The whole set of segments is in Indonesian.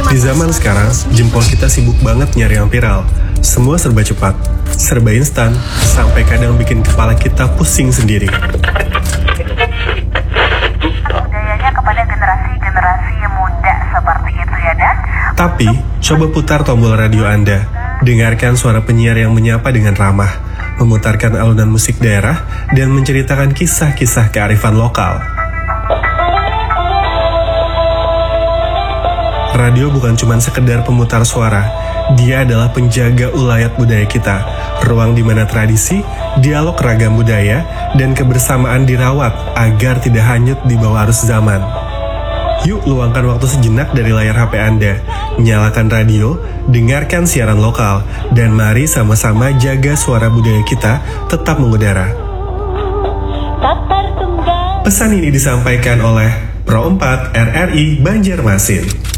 Di zaman sekarang, jempol kita sibuk banget nyari yang viral. Semua serba cepat, serba instan, sampai kadang bikin kepala kita pusing sendiri. Budayanya kepada generasi muda seperti itu ya, Dan? Tapi, coba putar tombol radio Anda. Dengarkan suara penyiar yang menyapa dengan ramah, memutarkan alunan musik daerah, dan menceritakan kisah-kisah kearifan lokal. Radio bukan cuma sekedar pemutar suara, dia adalah penjaga ulayat budaya kita, ruang di mana tradisi, dialog ragam budaya, dan kebersamaan dirawat agar tidak hanyut di bawah arus zaman. Yuk luangkan waktu sejenak dari layar HP Anda, nyalakan radio, dengarkan siaran lokal, dan mari sama-sama jaga suara budaya kita tetap mengudara. Pesan ini disampaikan oleh Pro 4 RRI Banjarmasin.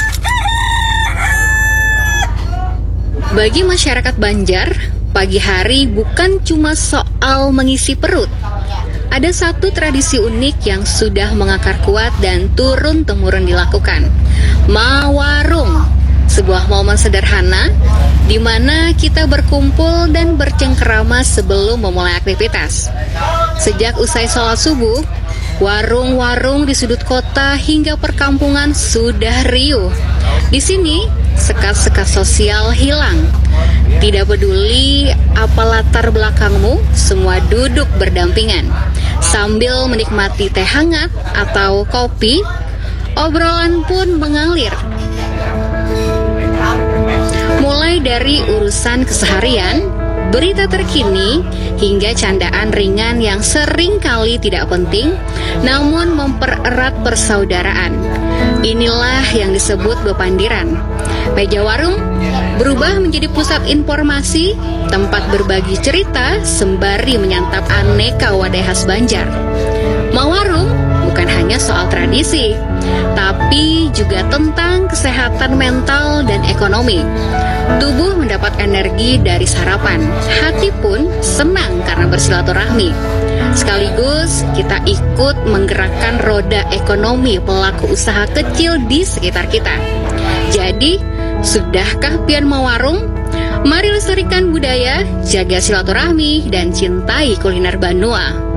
Bagi masyarakat Banjar, pagi hari bukan cuma soal mengisi perut. Ada satu tradisi unik yang sudah mengakar kuat dan turun-temurun dilakukan. Mawarung, sebuah momen sederhana di mana kita berkumpul dan bercengkerama sebelum memulai aktivitas. Sejak usai sholat subuh, warung-warung di sudut kota hingga perkampungan sudah riuh. Di sini, sekat-sekat sosial hilang. Tidak peduli apa latar belakangmu, semua duduk berdampingan. Sambil menikmati teh hangat atau kopi, obrolan pun mengalir. Mulai dari urusan keseharian, berita terkini, hingga candaan ringan yang sering kali tidak penting, namun mempererat persaudaraan. Inilah yang disebut bepandiran. Meja warung berubah menjadi pusat informasi, tempat berbagi cerita sembari menyantap aneka wadai khas Banjar. Mawarung bukan hanya soal tradisi, tapi juga tentang kesehatan mental dan ekonomi. Tubuh mendapat energi dari sarapan, hati pun senang karena bersilaturahmi. Sekaligus kita ikut menggerakkan roda ekonomi pelaku usaha kecil di sekitar kita. Jadi, sudahkah pian mawarung? Mari lestarikan budaya, jaga silaturahmi, dan cintai kuliner Banua.